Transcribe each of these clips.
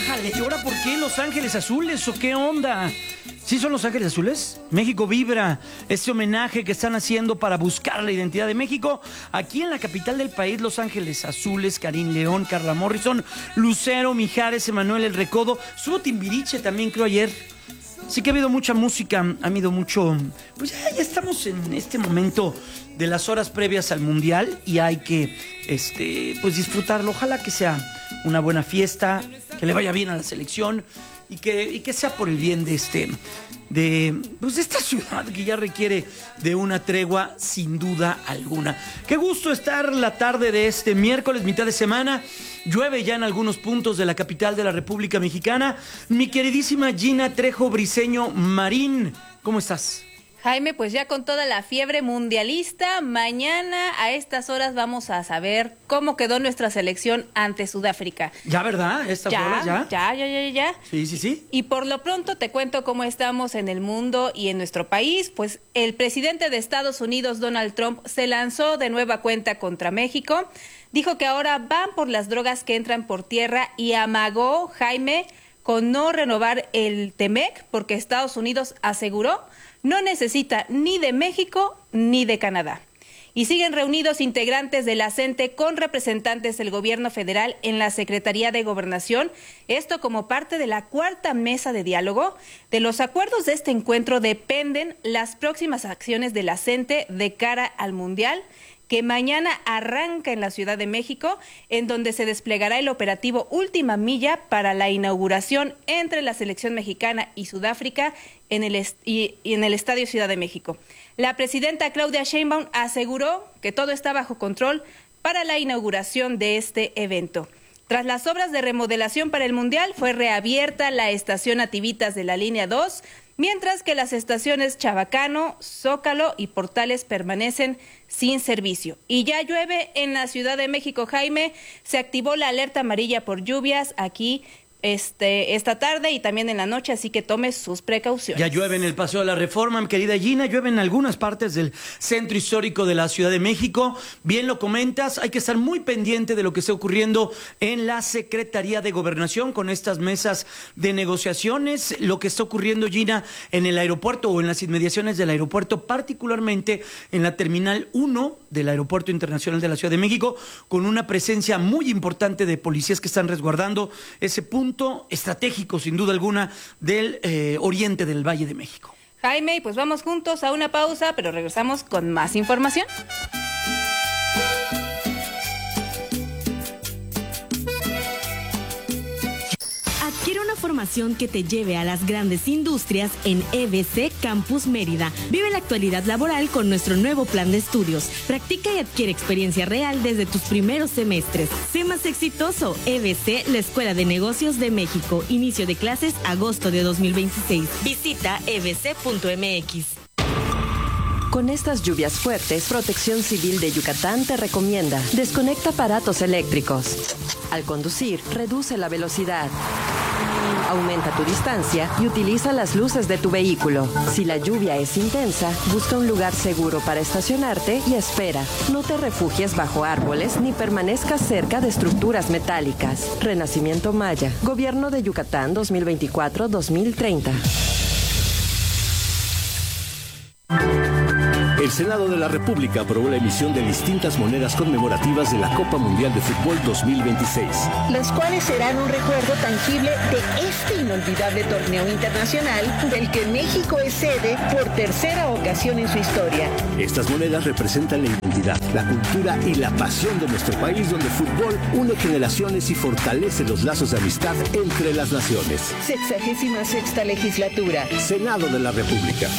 Ájale, ¿y ahora por qué Los Ángeles Azules o qué onda? ¿Sí son Los Ángeles Azules? México vibra. Este homenaje que están haciendo para buscar la identidad de México. Aquí en la capital del país, Los Ángeles Azules, Karim León, Carla Morrison, Lucero, Mijares, Emanuel El Recodo. Estuvo Timbiriche también, creo, ayer. Sí que ha habido mucha música, ha habido mucho... Pues ya estamos en este momento de las horas previas al Mundial y hay que pues disfrutarlo. Ojalá que sea una buena fiesta, que le vaya bien a la selección y que sea por el bien de esta ciudad que ya requiere de una tregua sin duda alguna. Qué gusto estar la tarde de este miércoles, mitad de semana. Llueve ya en algunos puntos de la capital de la República Mexicana. Mi queridísima Gina Trejo Briseño Marín, ¿cómo estás? Jaime, pues ya con toda la fiebre mundialista, mañana a estas horas vamos a saber cómo quedó nuestra selección ante Sudáfrica. ¿Ya, verdad? ¿Estas horas ya? Ya. Sí. Y por lo pronto te cuento cómo estamos en el mundo y en nuestro país. Pues el presidente de Estados Unidos, Donald Trump, se lanzó de nueva cuenta contra México. Dijo que ahora van por las drogas que entran por tierra y amagó, Jaime, con no renovar el TEMEC, porque Estados Unidos aseguró no necesita ni de México ni de Canadá. Y siguen reunidos integrantes de la CENTE con representantes del gobierno federal en la Secretaría de Gobernación, esto como parte de la cuarta mesa de diálogo. De los acuerdos de este encuentro dependen las próximas acciones de la CENTE de cara al Mundial, que mañana arranca en la Ciudad de México, en donde se desplegará el operativo Última Milla para la inauguración entre la selección mexicana y Sudáfrica en el Estadio Ciudad de México. La presidenta Claudia Sheinbaum aseguró que todo está bajo control para la inauguración de este evento. Tras las obras de remodelación para el Mundial, fue reabierta la estación Nativitas de la línea 2, mientras que las estaciones Chabacano, Zócalo y Portales permanecen sin servicio. Y ya llueve en la Ciudad de México, Jaime. Se activó la alerta amarilla por lluvias aquí esta tarde y también en la noche, así que tome sus precauciones. Ya llueve en el Paseo de la Reforma, mi querida Gina, llueve en algunas partes del centro histórico de la Ciudad de México. Bien lo comentas, hay que estar muy pendiente de lo que está ocurriendo en la Secretaría de Gobernación con estas mesas de negociaciones, lo que está ocurriendo, Gina, en el aeropuerto o en las inmediaciones del aeropuerto, particularmente en la Terminal 1 del Aeropuerto Internacional de la Ciudad de México, con una presencia muy importante de policías que están resguardando ese punto estratégico, sin duda alguna, del oriente del Valle de México. Jaime, pues vamos juntos a una pausa, pero regresamos con más información. Adquiere una formación que te lleve a las grandes industrias en EBC Campus Mérida. Vive la actualidad laboral con nuestro nuevo plan de estudios. Practica y adquiere experiencia real desde tus primeros semestres. Sé más exitoso. EBC, la Escuela de Negocios de México. Inicio de clases agosto de 2026. Visita ebc.mx. Con estas lluvias fuertes, Protección Civil de Yucatán te recomienda: desconecta aparatos eléctricos. Al conducir, reduce la velocidad. Aumenta tu distancia y utiliza las luces de tu vehículo. Si la lluvia es intensa, busca un lugar seguro para estacionarte y espera. No te refugies bajo árboles ni permanezcas cerca de estructuras metálicas. Renacimiento Maya, Gobierno de Yucatán 2024-2030. El Senado de la República aprobó la emisión de distintas monedas conmemorativas de la Copa Mundial de Fútbol 2026. Las cuales serán un recuerdo tangible de este inolvidable torneo internacional del que México es sede por tercera ocasión en su historia. Estas monedas representan la identidad, la cultura y la pasión de nuestro país, donde el fútbol une generaciones y fortalece los lazos de amistad entre las naciones. 66ª legislatura. Senado de la República.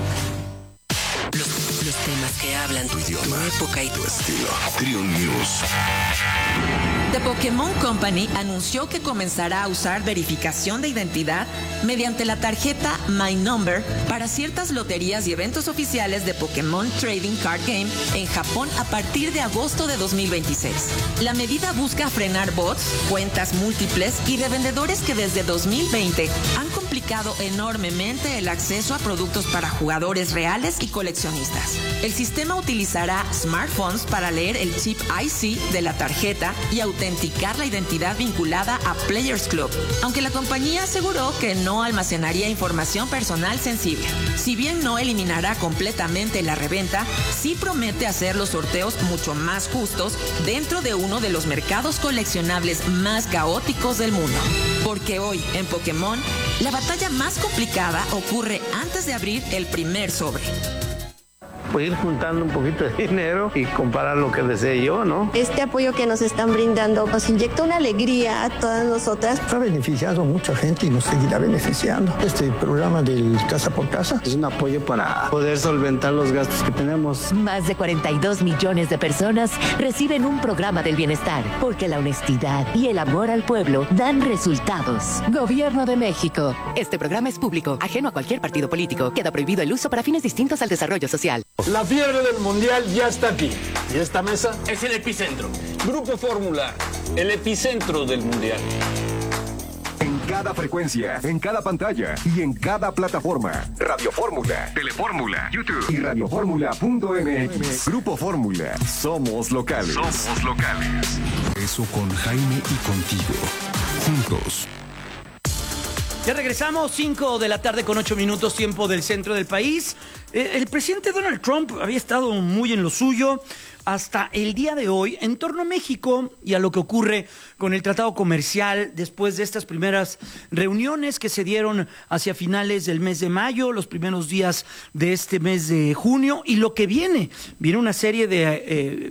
Los temas que hablan tu idioma, tu época y tu estilo. Trio News. The Pokémon Company anunció que comenzará a usar verificación de identidad mediante la tarjeta My Number para ciertas loterías y eventos oficiales de Pokémon Trading Card Game en Japón a partir de agosto de 2026. La medida busca frenar bots, cuentas múltiples y revendedores que desde 2020 han completado complicado enormemente el acceso a productos para jugadores reales y coleccionistas. El sistema utilizará smartphones para leer el chip IC de la tarjeta y autenticar la identidad vinculada a Players Club, aunque la compañía aseguró que no almacenaría información personal sensible. Si bien no eliminará completamente la reventa, sí promete hacer los sorteos mucho más justos dentro de uno de los mercados coleccionables más caóticos del mundo. Porque hoy, en Pokémon, la batalla más complicada ocurre antes de abrir el primer sobre. Pues ir juntando un poquito de dinero y comprar lo que desee yo, ¿no? Este apoyo que nos están brindando nos inyecta una alegría a todas nosotras. Ha beneficiado a mucha gente y nos seguirá beneficiando. Este programa del Casa por Casa es un apoyo para poder solventar los gastos que tenemos. Más de 42 millones de personas reciben un programa del bienestar, porque la honestidad y el amor al pueblo dan resultados. Gobierno de México. Este programa es público, ajeno a cualquier partido político. Queda prohibido el uso para fines distintos al desarrollo social. La fiebre del Mundial ya está aquí. Y esta mesa es el epicentro. Grupo Fórmula, el epicentro del Mundial. En cada frecuencia, en cada pantalla y en cada plataforma. Radio Fórmula, Telefórmula, YouTube y radioformula.mx. Grupo Fórmula. Somos locales. Somos locales. Eso con Jaime y contigo. Juntos. Ya regresamos, 5 de la tarde con 8 minutos, tiempo del centro del país. El presidente Donald Trump había estado muy en lo suyo hasta el día de hoy en torno a México y a lo que ocurre con el tratado comercial después de estas primeras reuniones que se dieron hacia finales del mes de mayo, los primeros días de este mes de junio, y lo que viene una serie de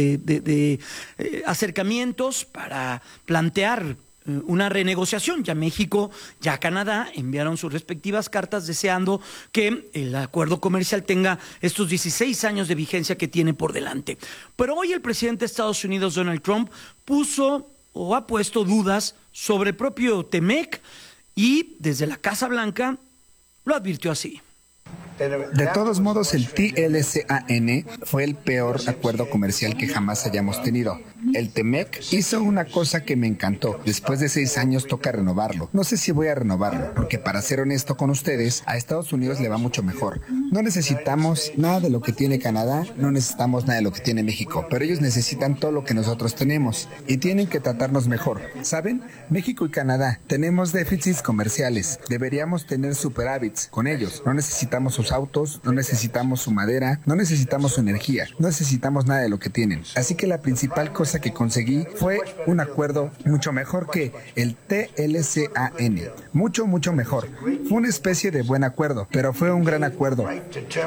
acercamientos para plantear una renegociación. Ya México, ya Canadá enviaron sus respectivas cartas deseando que el acuerdo comercial tenga estos 16 años de vigencia que tiene por delante. Pero hoy el presidente de Estados Unidos, Donald Trump, puso o ha puesto dudas sobre el propio TEMEC y desde la Casa Blanca lo advirtió así. De todos modos, el TLCAN fue el peor acuerdo comercial que jamás hayamos tenido. El TEMEC hizo una cosa que me encantó. Después de 6 años toca renovarlo. No sé si voy a renovarlo, porque para ser honesto con ustedes, a Estados Unidos le va mucho mejor. No necesitamos nada de lo que tiene Canadá, no necesitamos nada de lo que tiene México, pero ellos necesitan todo lo que nosotros tenemos y tienen que tratarnos mejor. ¿Saben? México y Canadá tenemos déficits comerciales. Deberíamos tener superávits con ellos. No necesitamos sus autos, no necesitamos su madera, no necesitamos su energía, no necesitamos nada de lo que tienen. Así que la principal cosa que conseguí fue un acuerdo mucho mejor que el TLCAN. Mucho, mucho mejor. Fue una especie de buen acuerdo, pero fue un gran acuerdo. Bueno,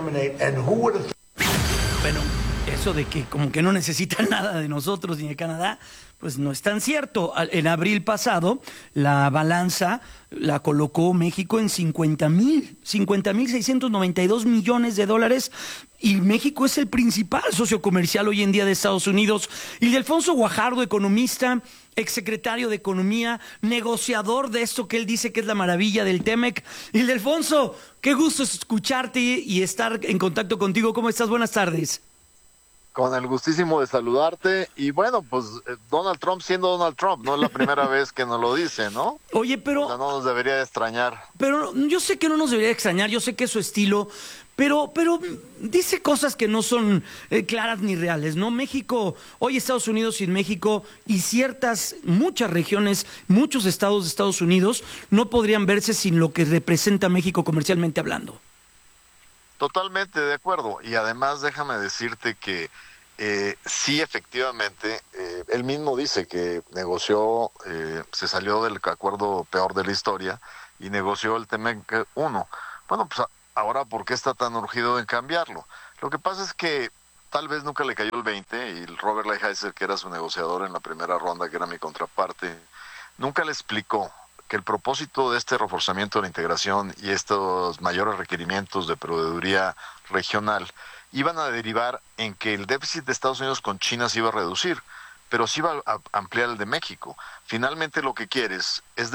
eso de que como que no necesitan nada de nosotros ni de Canadá, pues no es tan cierto. En abril pasado, la balanza la colocó México en 50,692 millones de dólares, y México es el principal socio comercial hoy en día de Estados Unidos. Ildefonso Guajardo, economista, exsecretario de Economía, negociador de esto que él dice que es la maravilla del TEMEC. Ildefonso, qué gusto escucharte y estar en contacto contigo. ¿Cómo estás? Buenas tardes. Con el gustísimo de saludarte. Y bueno, pues Donald Trump siendo Donald Trump, no es la primera vez que nos lo dice, ¿no? Oye, pero... O sea, no nos debería de extrañar. Pero yo sé que no nos debería extrañar, yo sé que es su estilo, pero dice cosas que no son claras ni reales, ¿no? México, hoy Estados Unidos sin México y muchas regiones, muchos estados de Estados Unidos no podrían verse sin lo que representa México comercialmente hablando. Totalmente de acuerdo. Y además déjame decirte que sí, efectivamente, él mismo dice que negoció, se salió del acuerdo peor de la historia y negoció el TEMEC 1. Bueno, pues ahora, ¿por qué está tan urgido en cambiarlo? Lo que pasa es que tal vez nunca le cayó el 20 y Robert Lighthizer, que era su negociador en la primera ronda, que era mi contraparte, nunca le explicó que el propósito de este reforzamiento de la integración y estos mayores requerimientos de proveeduría regional iban a derivar en que el déficit de Estados Unidos con China se iba a reducir, pero sí iba a ampliar el de México. Finalmente lo que quieres es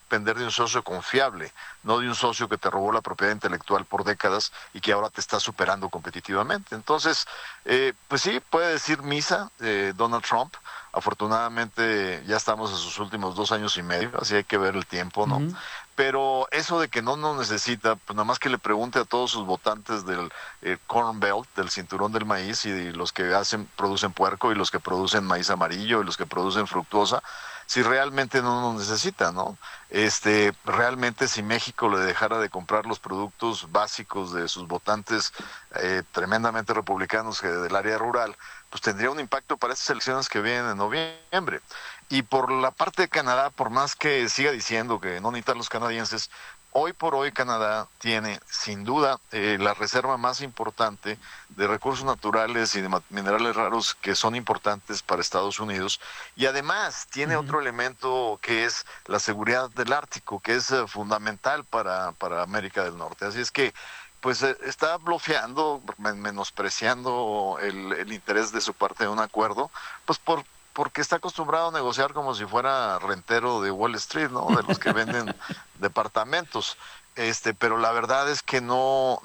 depender de un socio confiable, no de un socio que te robó la propiedad intelectual por décadas y que ahora te está superando competitivamente. Entonces, pues sí, puede decir misa Donald Trump. Afortunadamente ya estamos en sus últimos 2 años y medio, así hay que ver el tiempo, ¿no? Pero eso de que no nos necesita, pues nada más que le pregunte a todos sus votantes del Corn Belt, del cinturón del maíz, y los que producen puerco, y los que producen maíz amarillo, y los que producen fructuosa, si realmente no nos necesita, ¿no? Realmente si México le dejara de comprar los productos básicos de sus votantes tremendamente republicanos del área rural, pues tendría un impacto para estas elecciones que vienen en noviembre. Y por la parte de Canadá, por más que siga diciendo que no necesitan los canadienses, hoy por hoy Canadá tiene sin duda la reserva más importante de recursos naturales y de minerales raros que son importantes para Estados Unidos, y además tiene otro elemento que es la seguridad del Ártico, que es fundamental para América del Norte. Así es que pues está blofeando, menospreciando el interés de su parte de un acuerdo, pues porque está acostumbrado a negociar como si fuera rentero de Wall Street, ¿no? De los que venden departamentos. Pero la verdad es que no,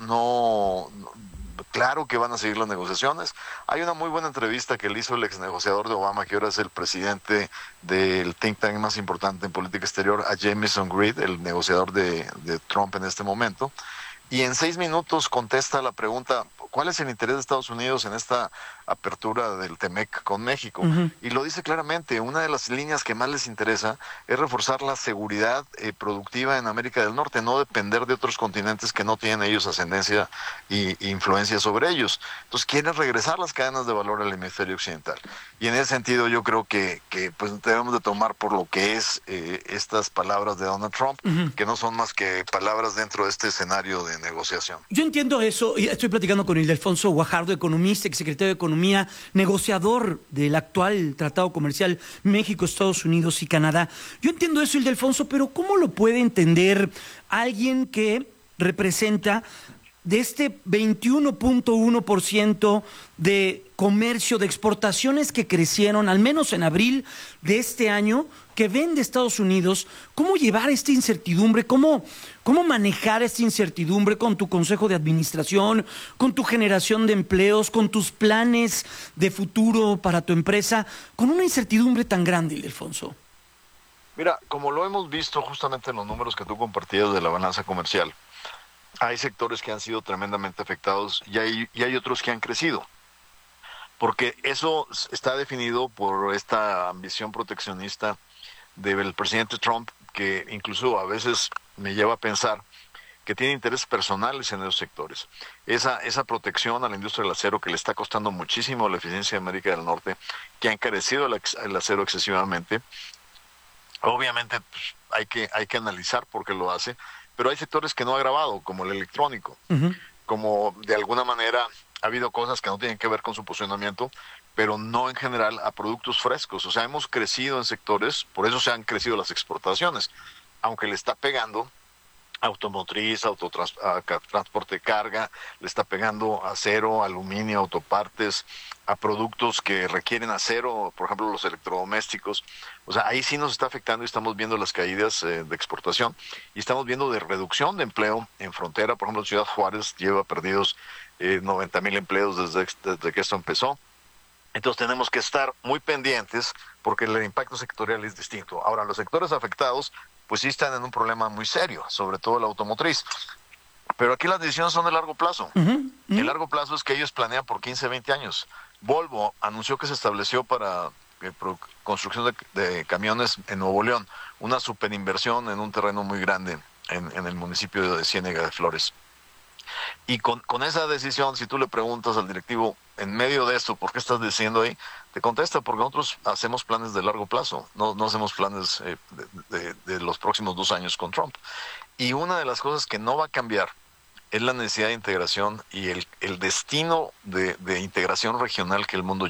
claro que van a seguir las negociaciones. Hay una muy buena entrevista que le hizo el ex negociador de Obama, que ahora es el presidente del think tank más importante en política exterior, a Jamieson Greed, el negociador de Trump en este momento. Y en 6 minutos contesta la pregunta, ¿cuál es el interés de Estados Unidos en esta apertura del TEMEC con México? Y lo dice claramente, una de las líneas que más les interesa es reforzar la seguridad productiva en América del Norte, no depender de otros continentes que no tienen ellos ascendencia e influencia sobre ellos. Entonces quieren regresar las cadenas de valor al hemisferio occidental. Y en ese sentido yo creo que pues debemos de tomar por lo que es estas palabras de Donald Trump, que no son más que palabras dentro de este escenario de negociación. Yo entiendo eso, y estoy platicando con Ildefonso Guajardo, economista, exsecretario de Economía, negociador del actual tratado comercial México, Estados Unidos y Canadá. Yo entiendo eso, Ildefonso, pero ¿cómo lo puede entender alguien que representa de este 21.1% de comercio, de exportaciones que crecieron, al menos en abril de este año, que vende Estados Unidos? ¿Cómo llevar esta incertidumbre? ¿Cómo manejar esta incertidumbre con tu consejo de administración, con tu generación de empleos, con tus planes de futuro para tu empresa, con una incertidumbre tan grande, Ildefonso? Mira, como lo hemos visto justamente en los números que tú compartías de la balanza comercial, hay sectores que han sido tremendamente afectados y hay otros que han crecido. Porque eso está definido por esta ambición proteccionista del presidente Trump, que incluso a veces me lleva a pensar que tiene intereses personales en esos sectores. Esa protección a la industria del acero, que le está costando muchísimo la eficiencia de América del Norte, que ha encarecido el acero excesivamente. Obviamente pues, hay que analizar por qué lo hace, pero hay sectores que no ha agravado, como el electrónico, como de alguna manera ha habido cosas que no tienen que ver con su posicionamiento, pero no en general a productos frescos. O sea, hemos crecido en sectores, por eso se han crecido las exportaciones, aunque le está pegando automotriz, transporte de carga, le está pegando acero, aluminio, autopartes, a productos que requieren acero, por ejemplo los electrodomésticos. O sea, ahí sí nos está afectando y estamos viendo las caídas de exportación y estamos viendo de reducción de empleo en frontera. Por ejemplo, Ciudad Juárez lleva perdidos 90,000 empleos desde que esto empezó. Entonces tenemos que estar muy pendientes porque el impacto sectorial es distinto. Ahora, los sectores afectados pues sí están en un problema muy serio, sobre todo la automotriz. Pero aquí las decisiones son de largo plazo. El largo plazo es que ellos planean por 15, 20 años. Volvo anunció que se estableció para construcción de camiones en Nuevo León, una superinversión en un terreno muy grande en el municipio de Ciénega de Flores. Y con esa decisión, si tú le preguntas al directivo, en medio de esto, ¿por qué estás diciendo ahí? Te contesta, porque nosotros hacemos planes de largo plazo, no hacemos planes de los próximos 2 años con Trump. Y una de las cosas que no va a cambiar es la necesidad de integración y el destino de integración regional que el mundo